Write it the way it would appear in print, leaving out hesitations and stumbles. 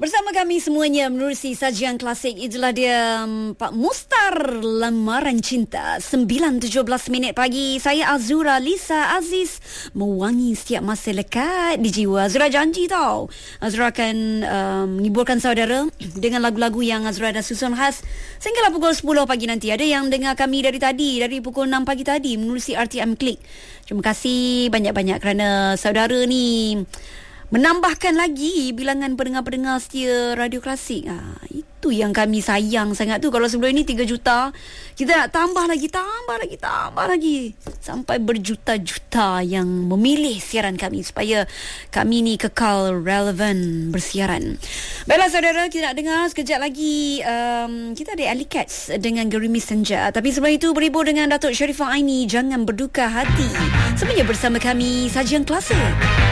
Bersama kami semuanya menerusi sajian klasik. Itulah dia Pak Mustar, Lamaran Cinta. 9.17 pagi. Saya Azura Lisa Aziz, mewangi setiap masa lekat di jiwa. Azura janji tau, Azura akan menghiburkan saudara dengan lagu-lagu yang Azura dah susun khas sehinggalah pukul 10 pagi nanti. Ada yang dengar kami dari pukul 6 pagi tadi menerusi RTM Klik. Terima kasih banyak-banyak kerana saudara ni menambahkan lagi bilangan pendengar-pendengar setia Radio Klasik. Itu yang kami sayang sangat tu. Kalau sebelum ini 3 juta, kita nak tambah lagi sampai berjuta-juta yang memilih siaran kami supaya kami ni kekal relevan bersiaran. Baiklah saudara, kita nak dengar sekejap lagi kita ada Alley Cats dengan Gerimis Senja. Tapi sebelum itu berhibur dengan Datuk Sharifah Aini, Jangan Berduka Hati. Semuanya bersama kami, Sajian Klasik.